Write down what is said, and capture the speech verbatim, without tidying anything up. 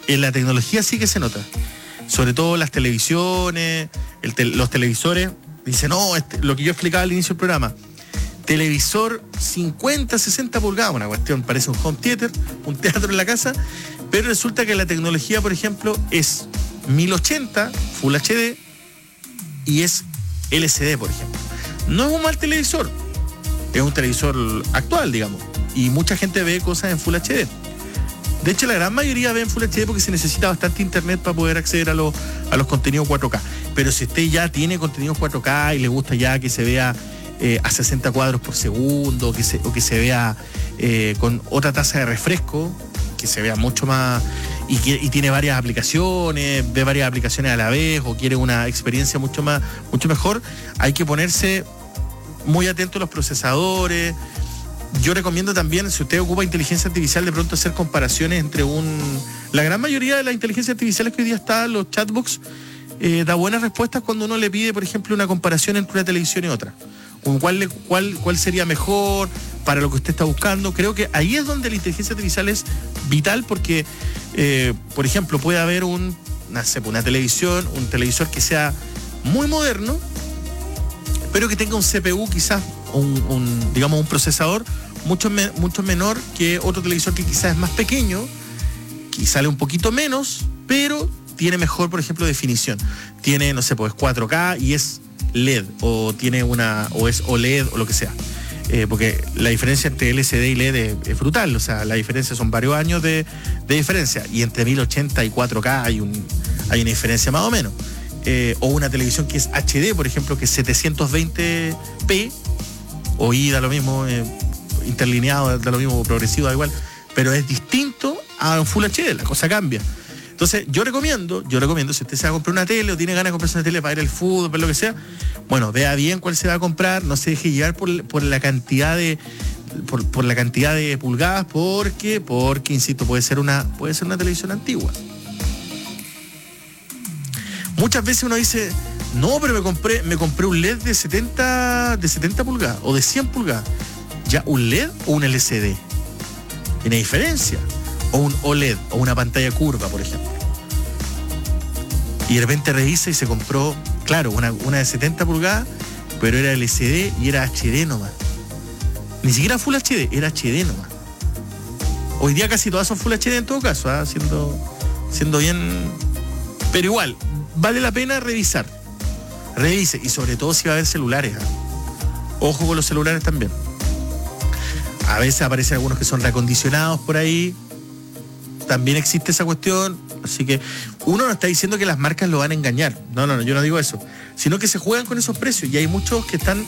en la tecnología sí que se nota. Sobre todo las televisiones, el te- los televisores. Dicen, no, este, lo que yo explicaba al inicio del programa. Televisor cincuenta, sesenta pulgadas, una cuestión, parece un home theater, un teatro en la casa, pero resulta que la tecnología, por ejemplo, es mil ochenta, Full H D, y es L C D, por ejemplo. No es un mal televisor, es un televisor actual, digamos, y mucha gente ve cosas en Full H D. De hecho, la gran mayoría ve en Full H D porque se necesita bastante internet para poder acceder a los, a los contenidos cuatro K. Pero si usted ya tiene contenidos cuatro K y le gusta ya que se vea eh, a sesenta cuadros por segundo, que se, o que se vea eh, con otra tasa de refresco, que se vea mucho más, y, que, y tiene varias aplicaciones, ve varias aplicaciones a la vez, o quiere una experiencia mucho más, mucho mejor, hay que ponerse muy atento a los procesadores. Yo recomiendo también, si usted ocupa inteligencia artificial, de pronto hacer comparaciones entre un... La gran mayoría de las inteligencias artificiales que hoy día están, los chatbots, eh, da buenas respuestas cuando uno le pide, por ejemplo, una comparación entre una televisión y otra. ¿Cuál, le, cuál, cuál sería mejor para lo que usted está buscando? Creo que ahí es donde la inteligencia artificial es vital porque, eh, por ejemplo, puede haber un, no sé, una televisión, un televisor que sea muy moderno, pero que tenga un C P U quizás, un, un, digamos, un procesador mucho, me, mucho menor que otro televisor que quizás es más pequeño, que sale un poquito menos, pero tiene mejor, por ejemplo, definición. Tiene, no sé, pues cuatro K y es L E D, o tiene una, o es O L E D, o lo que sea. Eh, porque la diferencia entre L C D y L E D es, es brutal, o sea, la diferencia son varios años de, de diferencia, y entre mil ochenta y cuatro K hay, un, hay una diferencia más o menos. Eh, o una televisión que es H D, por ejemplo, que es setecientos veinte p, o I da lo mismo, eh, interlineado da lo mismo, progresivo da igual, pero es distinto a un Full H D, la cosa cambia. Entonces, yo recomiendo, yo recomiendo, si usted se va a comprar una tele o tiene ganas de comprarse una tele para ir al fútbol, para lo que sea, bueno, vea bien cuál se va a comprar, no se deje llevar por, por la cantidad de por, por la cantidad de pulgadas, porque, porque, insisto, puede ser una, puede ser una televisión antigua. Muchas veces uno dice, no, pero me compré, me compré un L E D de setenta, de setenta pulgadas o de cien pulgadas. ¿Ya un L E D o un L C D? Tiene diferencia. O un O L E D, o una pantalla curva, por ejemplo. Y de repente revisa y se compró, claro, una, una de setenta pulgadas, pero era L C D y era H D nomás. Ni siquiera Full H D, era H D nomás. Hoy día casi todas son Full H D en todo caso, ¿eh? siendo, siendo bien... Pero igual, vale la pena revisar. Revise, y sobre todo si va a haber celulares. ¿eh? Ojo con los celulares también. A veces aparecen algunos que son reacondicionados por ahí. También existe esa cuestión, así que uno no está diciendo que las marcas lo van a engañar, no, no, no, yo no digo eso, sino que se juegan con esos precios, y hay muchos que están